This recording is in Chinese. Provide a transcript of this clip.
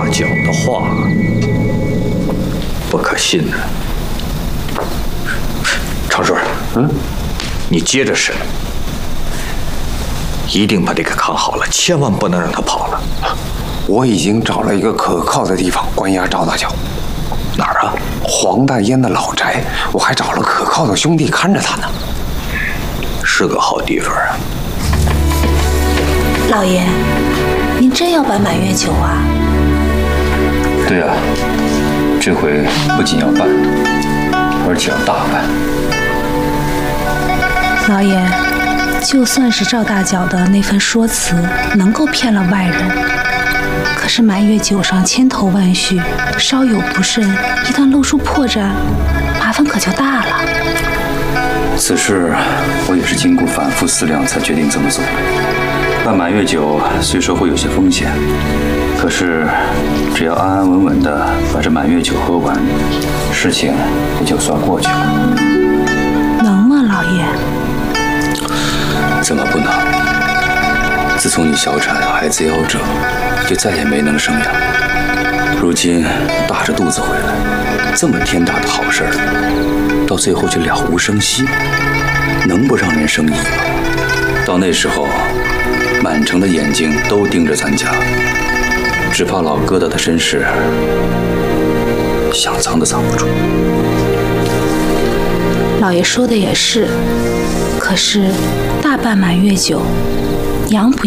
脚的话，不可信呢。常顺，你接着审，一定把这个看好了，千万不能让他跑了。 我已经找了一个可靠的地方关押赵大脚。 哪儿啊？ 黄大烟的老宅，我还找了可靠的兄弟看着他呢。 是个好地方啊。 老爷，您真要办满月酒啊？ 对啊，这回不仅要办，而且要大办。 老爷，就算是赵大脚的那份说辞能够骗了外人，可是满月酒上千头万绪，稍有不慎，一旦露出破绽，麻烦可就大了。 此事我也是经过反复思量才决定这么做。办满月酒虽说会有些风险，可是只要安安稳稳地把这满月酒喝完，事情也就算过去了。 能吗，老爷？ 怎么不能？自从你小产孩子夭折，就再也没能生养。如今大着肚子回来，这么天大的好事儿，到最后却了无声息，能不让人生疑吗？到那时候，满城的眼睛都盯着咱家，只怕老疙瘩的身世，想藏都藏不住。 老爷说的也是，可是大办满月酒，娘不